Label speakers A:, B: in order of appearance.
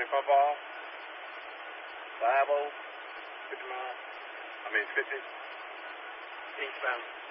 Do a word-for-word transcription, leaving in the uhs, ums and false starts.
A: twenty-four ball. five oh, fifty miles. I mean, fifty. Eastbound.